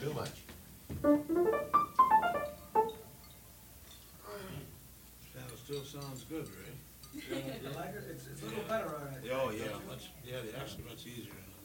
Too much. Still sounds good, Ray. You like it? It's a little better on it. Oh, yeah, much, yeah, they're actually much easier.